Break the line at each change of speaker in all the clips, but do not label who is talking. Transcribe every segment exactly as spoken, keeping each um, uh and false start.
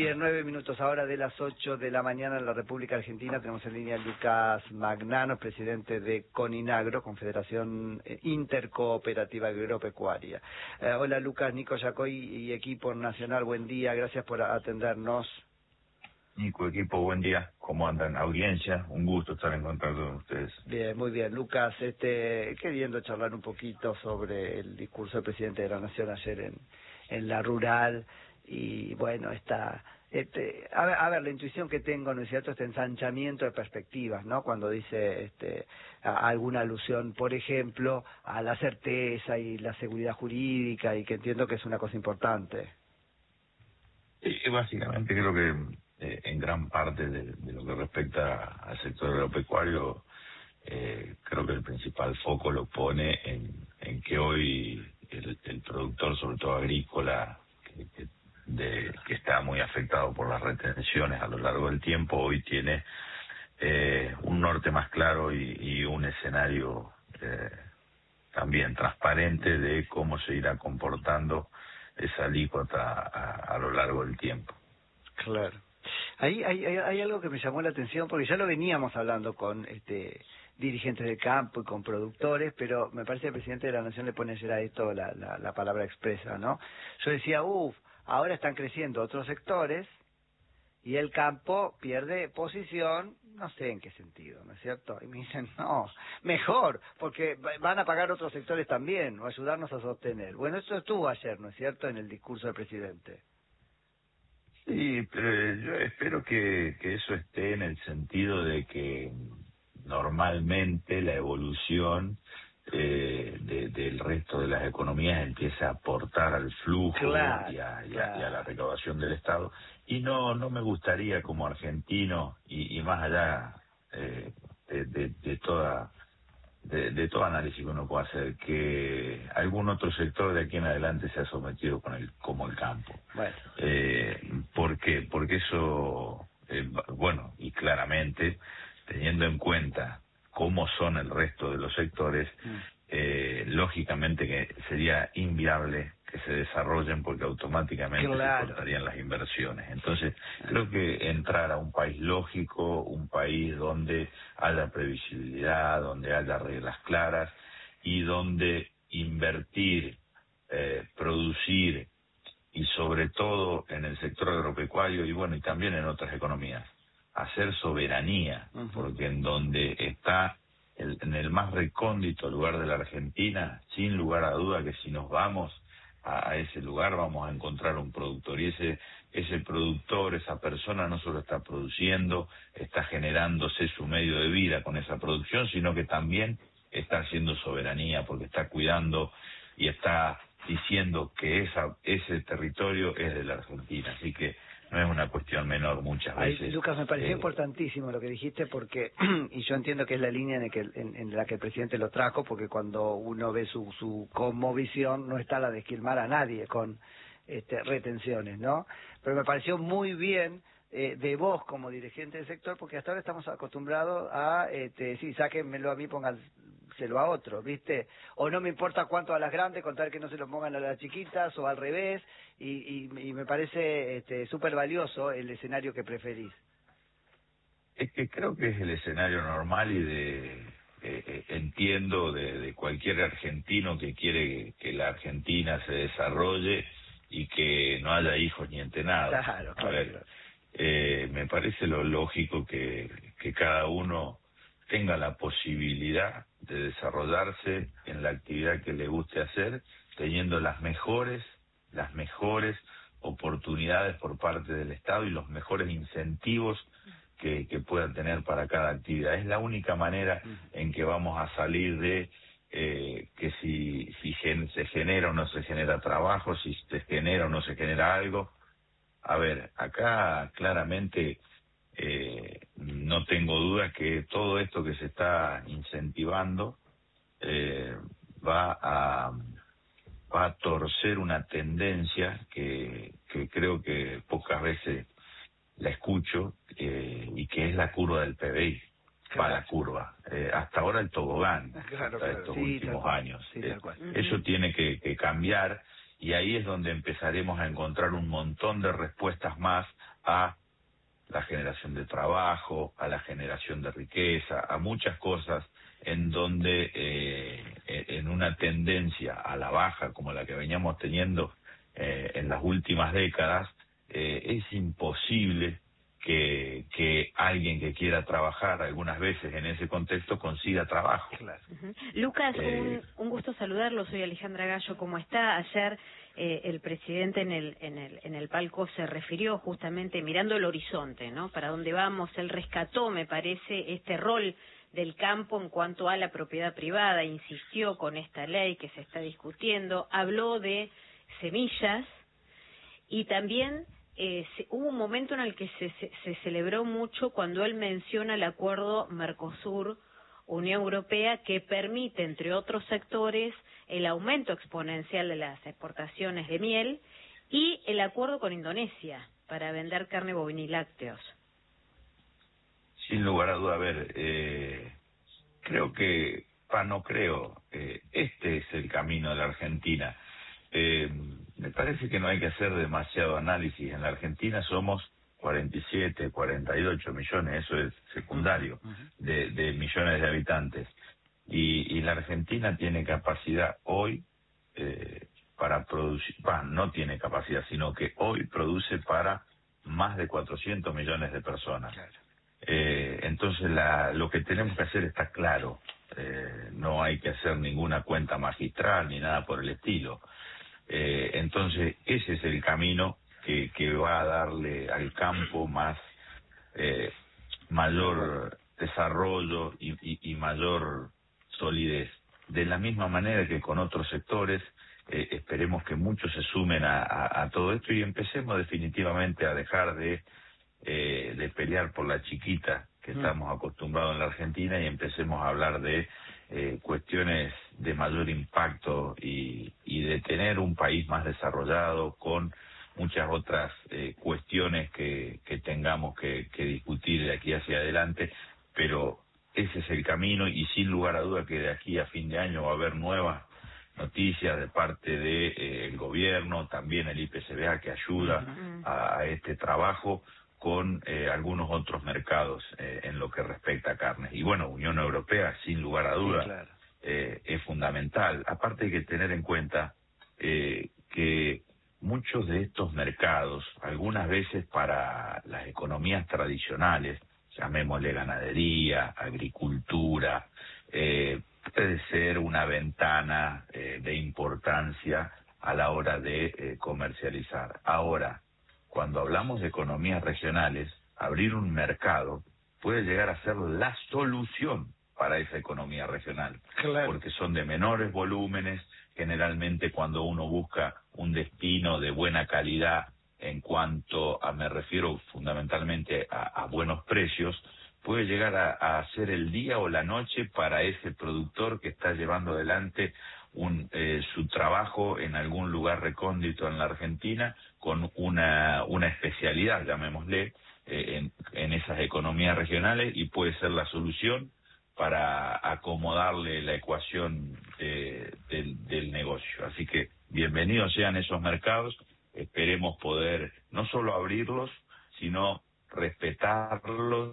bien, nueve minutos ahora de las ocho de la mañana en la República Argentina. Tenemos en línea a Lucas Magnano, presidente de Coninagro, Confederación Intercooperativa Agropecuaria. Eh, hola Lucas, Nico Yacoy y equipo nacional, buen día, gracias por atendernos.
Nico, equipo, buen día. ¿Cómo andan? Audiencia, un gusto estar en contacto con ustedes.
Bien, muy bien. Lucas, este, queriendo charlar un poquito sobre el discurso del presidente de la Nación ayer en, en la rural y, bueno, esta... Este, a ver, a ver, la intuición que tengo, ¿no es cierto?, este ensanchamiento de perspectivas, ¿no?, cuando dice este, a, alguna alusión, por ejemplo, a la certeza y la seguridad jurídica, y que entiendo que es una cosa importante.
Y básicamente creo que eh, en gran parte de, de lo que respecta al sector agropecuario, eh, creo que el principal foco lo pone en, en que hoy el, el productor, sobre todo agrícola, que, que, de, que está muy afectado por las retenciones a lo largo del tiempo, hoy tiene eh, un norte más claro y, y un escenario eh, también transparente de cómo se irá comportando esa alícuota a, a lo largo del tiempo.
Claro. Ahí hay, hay, hay algo que me llamó la atención, porque ya lo veníamos hablando con este dirigentes del campo y con productores, pero me parece que el presidente de la Nación le pone ayer a esto la, la, la palabra expresa, ¿no? Yo decía, uff, ahora están creciendo otros sectores y el campo pierde posición, no sé en qué sentido, ¿no es cierto? Y me dicen, no, mejor, porque van a pagar otros sectores también, o ayudarnos a sostener. Bueno, eso estuvo ayer, ¿no es cierto?, en el discurso del presidente.
Sí, pero yo espero que, que eso esté en el sentido de que normalmente la evolución eh, de, del resto de las economías empiece a aportar al flujo
Claro,
y, a, y, a,
claro.
y a la recaudación del Estado. Y no no me gustaría como argentino, y, y más allá eh, de, de, de toda... De, de todo análisis que uno puede hacer, que algún otro sector de aquí en adelante se ha sometido con el como el campo.
Bueno.
Eh, ¿Por qué? Porque eso, eh, bueno, y claramente, teniendo en cuenta cómo son el resto de los sectores,
Mm.
eh, lógicamente que sería inviable que se desarrollen porque automáticamente
Claro.
se cortarían las inversiones. Entonces, creo que entrar a un país lógico, un país donde haya previsibilidad, donde haya reglas claras y donde invertir, eh, producir y sobre todo en el sector agropecuario y bueno, y también en otras economías, hacer soberanía,
Uh-huh.
porque en donde está el, en el más recóndito lugar de la Argentina, sin lugar a duda que si nos vamos a, a ese lugar vamos a encontrar un productor, y ese ese productor, esa persona no solo está produciendo, está generándose su medio de vida con esa producción, sino que también está haciendo soberanía, porque está cuidando y está diciendo que esa ese territorio es de la Argentina, así que no es una cuestión menor muchas
Ay,
veces.
Lucas, me pareció
eh,
importantísimo lo que dijiste, porque y yo entiendo que es la línea en, el que, en, en la que el presidente lo trajo, porque cuando uno ve su su cosmovisión no está la de esquilmar a nadie con este, retenciones, ¿no? Pero me pareció muy bien eh, de vos como dirigente del sector, porque hasta ahora estamos acostumbrados a, este, sí, sáquenmelo a mí, pónganselo a otro, ¿viste? O no me importa cuánto a las grandes, contar que no se lo pongan a las chiquitas, o al revés, y, y, y me parece este, súper valioso el escenario que preferís.
Es que creo que es el escenario normal y de eh, eh, entiendo de, de cualquier argentino que quiere que la Argentina se desarrolle y que no haya hijos ni entenados.
Claro,
A
claro,
ver,
claro.
eh, me parece lo lógico que, que cada uno tenga la posibilidad de desarrollarse en la actividad que le guste hacer, teniendo las mejores, las mejores oportunidades por parte del Estado y los mejores incentivos que, que puedan tener para cada actividad. Es la única manera en que vamos a salir de eh, que si, si gen, se genera o no se genera trabajo, si se genera o no se genera algo. A ver, acá claramente eh, no tengo duda que todo esto que se está incentivando eh, va a va a torcer una tendencia que, que creo que pocas veces la escucho, eh, y que es la curva del P B I.
Claro.
Va la curva. Eh, hasta ahora el tobogán,
Claro,
hasta
claro.
estos
Sí,
últimos
tal cual.
años.
Sí,
Eh,
tal cual.
eso
Uh-huh.
tiene que, que cambiar, y ahí es donde empezaremos a encontrar un montón de respuestas más a la generación de trabajo, a la generación de riqueza, a muchas cosas en donde eh, en una tendencia a la baja como la que veníamos teniendo eh, en las últimas décadas, eh, es imposible que, que alguien que quiera trabajar algunas veces en ese contexto consiga trabajo.
Claro. Uh-huh. Lucas, eh, un, un gusto saludarlo, soy Alejandra Gallo, ¿cómo está? Ayer eh, el presidente en el, en, el, en el palco se refirió justamente mirando el horizonte, ¿no? Para dónde vamos, él rescató, me parece, este rol del campo en cuanto a la propiedad privada, insistió con esta ley que se está discutiendo, habló de semillas y también eh, se, hubo un momento en el que se, se, se celebró mucho cuando él menciona el acuerdo Mercosur-Unión Europea que permite, entre otros sectores, el aumento exponencial de las exportaciones de miel y el acuerdo con Indonesia para vender carne bovina y lácteos.
Sin lugar a duda, a ver, eh, creo que, pa, no creo, eh, este es el camino de la Argentina. Eh, me parece que no hay que hacer demasiado análisis. En la Argentina somos cuarenta y siete, cuarenta y ocho millones, eso es secundario, de, de millones de habitantes. Y, y la Argentina tiene capacidad hoy eh, para producir, bah, no tiene capacidad, sino que hoy produce para más de cuatrocientos millones de personas. Claro. Eh, entonces la, lo que tenemos que hacer está claro, eh, no hay que hacer ninguna cuenta magistral ni nada por el estilo. Eh, entonces ese es el camino que, que va a darle al campo más eh, mayor desarrollo y, y, y mayor solidez. De la misma manera que con otros sectores, eh, esperemos que muchos se sumen a, a, a todo esto y empecemos definitivamente a dejar de Eh, de pelear por la chiquita que estamos acostumbrados en la Argentina y empecemos a hablar de eh, cuestiones de mayor impacto y, y de tener un país más desarrollado con muchas otras eh, cuestiones que, que tengamos que, que discutir de aquí hacia adelante, pero ese es el camino y sin lugar a duda que de aquí a fin de año va a haber nuevas noticias de parte del de, eh, gobierno, también el I P C B A que ayuda uh-huh. a, a este trabajo con eh, algunos otros mercados eh, en lo que respecta a carnes. Y bueno, Unión Europea, sin lugar a duda, sí, claro. eh, es fundamental. Aparte hay que tener en cuenta eh, que muchos de estos mercados, algunas veces para las economías tradicionales, llamémosle ganadería, agricultura, eh, puede ser una ventana eh, de importancia a la hora de eh, comercializar. Ahora, cuando hablamos de economías regionales, abrir un mercado puede llegar a ser la solución para esa economía regional, claro. Porque son de menores volúmenes, generalmente cuando uno busca un destino de buena calidad en cuanto a, me refiero fundamentalmente a, a buenos precios, puede llegar a, a ser el día o la noche para ese productor que está llevando adelante un, eh, su trabajo en algún lugar recóndito en la Argentina con una, una especialidad, llamémosle, eh, en, en esas economías regionales y puede ser la solución para acomodarle la ecuación eh, del, del negocio. Así que bienvenidos sean esos mercados, esperemos poder no solo abrirlos, sino respetarlos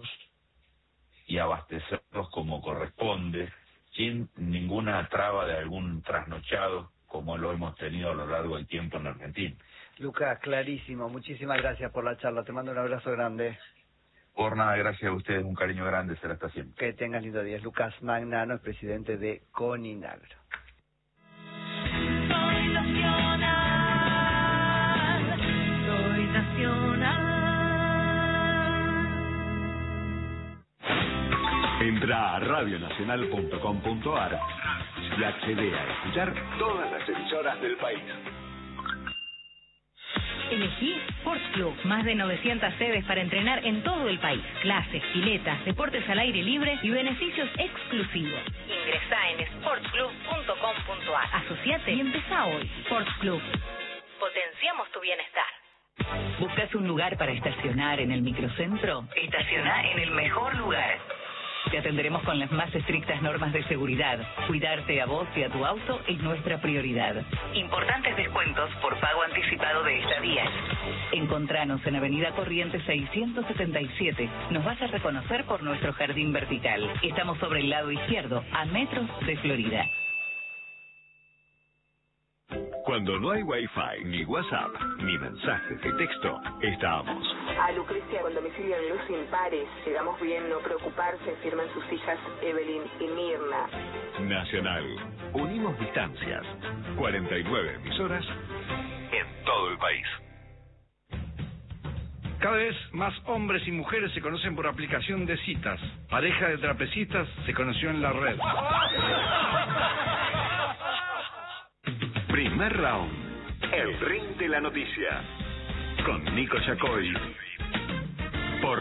y abastecerlos como corresponde, sin ninguna traba de algún trasnochado como lo hemos tenido a lo largo del tiempo en Argentina.
Lucas, clarísimo, muchísimas gracias por la charla, te mando un abrazo grande.
Por nada, gracias a ustedes, un cariño grande, será hasta siempre.
Que tengan lindo día. Lucas Magnano, el presidente de Coninagro.
Soy nacional, soy nacional.
Entra a radio nacional punto com punto a r y accede a escuchar todas las emisoras del país.
Elegí Sports Club, más de novecientas sedes para entrenar en todo el país. Clases, piletas, deportes al aire libre y beneficios exclusivos. Ingresá en sports club punto com punto a r. Asociate y empezá hoy. Sports Club. Potenciamos tu bienestar. ¿Buscas un lugar para estacionar en el microcentro? Estacioná en el mejor lugar. Te atenderemos con las más estrictas normas de seguridad. Cuidarte a vos y a tu auto es nuestra prioridad. Importantes descuentos por pago anticipado de estadías. Encontranos en Avenida Corrientes seiscientos setenta y siete. Nos vas a reconocer por nuestro jardín vertical. Estamos sobre el lado izquierdo, a metros de Florida.
Cuando no hay Wi-Fi, ni WhatsApp, ni mensajes de texto, estamos.
A Lucrecia con domicilio en Luz Impares. Llegamos bien, no preocuparse, firman sus hijas Evelyn y Mirna.
Nacional. Unimos distancias. cuarenta y nueve emisoras en todo el país.
Cada vez más hombres y mujeres se conocen por aplicación de citas. Pareja de trapecistas se conoció en la red.
Primer round. El ring de la noticia. Con Nico Yacoy